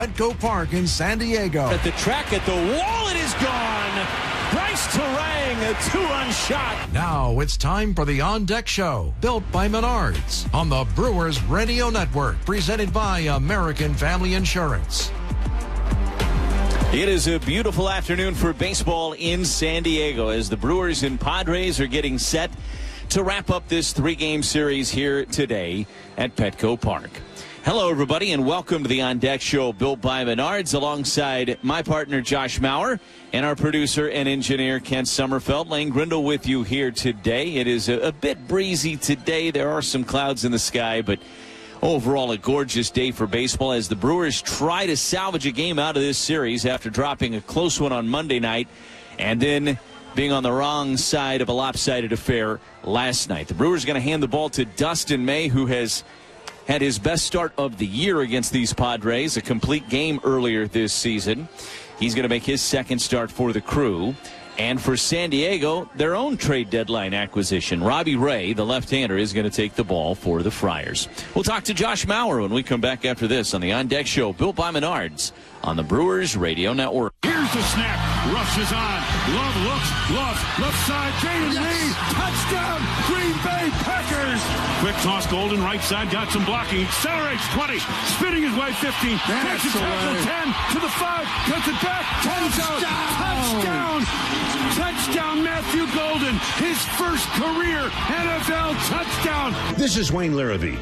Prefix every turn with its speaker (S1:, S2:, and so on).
S1: Petco Park in San Diego.
S2: At the track, at the wall, it is gone. Bryce Terang, a two-run shot.
S1: Now it's time for the On Deck Show, built by Menards on the Brewers Radio Network, presented by American Family Insurance.
S2: It is a beautiful afternoon for baseball in San Diego as the Brewers and Padres are getting set to wrap up this three-game series here today at Petco Park. Hello, everybody, and welcome to the On Deck Show, built by Menards, alongside my partner, Josh Maurer, and our producer and engineer, Kent Sommerfeld. Lane Grindle with you here today. It is a bit breezy today. There are some clouds in the sky, but overall a gorgeous day for baseball as the Brewers try to salvage a game out of this series after dropping a close one on Monday night and then being on the wrong side of a lopsided affair last night. The Brewers are going to hand the ball to Dustin May, who has had his best start of the year against these Padres, a complete game earlier this season. He's going to make his second start for the Crew. And for San Diego, their own trade deadline acquisition, Robbie Ray, the left-hander, is going to take the ball for the Friars. We'll talk to Josh Maurer when we come back after this on the On Deck Show, built by Menards on the Brewers Radio Network.
S3: Here's the snap. Rush is on. Love looks. Left side. Jaden Reed. Touchdown. Green Bay Packers. Quick toss. Golden right side. Got some blocking. Accelerates 20. Spinning his way 15. Takes a tackle 10 to the 5. Cuts it back. Touchdown. Touchdown, Matthew Golden. His first career NFL touchdown.
S4: This is Wayne Larrivee.